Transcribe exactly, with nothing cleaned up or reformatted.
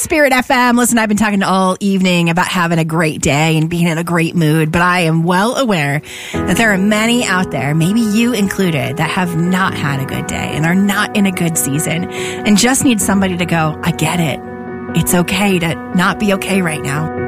Spirit F M. Listen, I've been talking all evening about having a great day and being in a great mood, but I am well aware that there are many out there, maybe you included, that have not had a good day and are not in a good season and just need somebody to go, I get it. It's okay to not be okay right now.